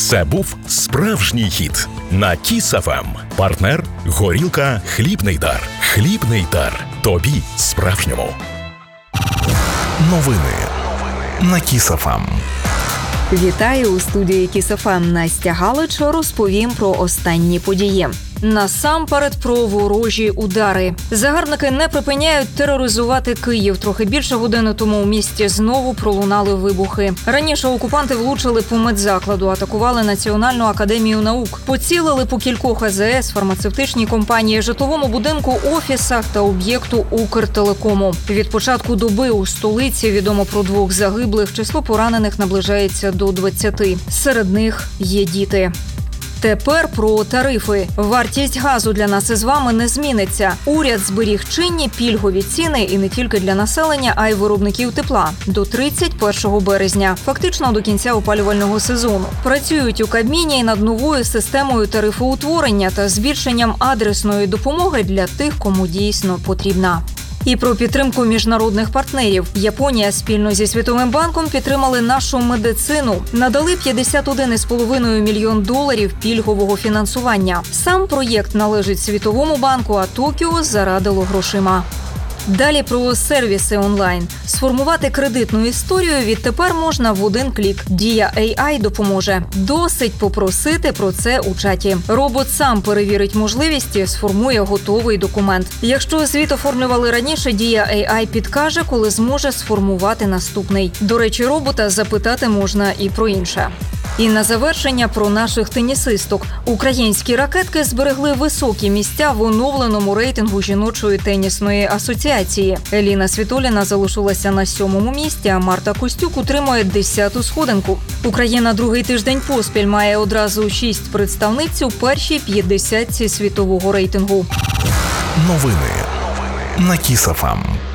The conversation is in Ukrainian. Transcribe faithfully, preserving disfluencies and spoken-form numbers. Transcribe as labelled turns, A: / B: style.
A: Це був справжній хіт на Кіс еф ем. Партнер – горілка «Хлібний дар». «Хлібний дар». Тобі справжньому. Новини на Кіс еф ем.
B: Вітаю у студії Кіс еф ем. Настя Галич. Розповім про останні події. Насамперед про ворожі удари. Загарбники не припиняють тероризувати Київ. Трохи більше години тому у місті знову пролунали вибухи. Раніше окупанти влучили по медзакладу, атакували Національну академію наук. Поцілили по кількох а зе ес, фармацевтичній компанії, житловому будинку, офісах та об'єкту Укртелекому. Від початку доби у столиці відомо про двох загиблих. Число поранених наближається до двадцяти. Серед них є діти. Тепер про тарифи. Вартість газу для нас із вами не зміниться. Уряд зберіг чинні пільгові ціни і не тільки для населення, а й виробників тепла. До тридцять першого березня. Фактично до кінця опалювального сезону. Працюють у Кабміні і над новою системою тарифоутворення та збільшенням адресної допомоги для тих, кому дійсно потрібна. І про підтримку міжнародних партнерів. Японія спільно зі Світовим банком підтримали нашу медицину. Надали п'ятдесят один цілих п'ять десятих мільйон доларів пільгового фінансування. Сам проєкт належить Світовому банку, а Токіо зарадило грошима. Далі про сервіси онлайн. Сформувати кредитну історію відтепер можна в один клік. Дія ей ай допоможе. Досить попросити про це у чаті. Робот сам перевірить можливість і сформує готовий документ. Якщо звіт оформлювали раніше, Дія ей ай підкаже, коли зможе сформувати наступний. До речі, робота запитати можна і про інше. І на завершення про наших тенісисток. Українські ракетки зберегли високі місця в оновленому рейтингу жіночої тенісної асоціації. Еліна Світоліна залишилася на сьомому місці, а Марта Костюк утримує десяту сходинку. Україна другий тиждень поспіль має одразу шість представниць у першій п'ятдесятці світового рейтингу.
A: Новини на Кіс еф ем.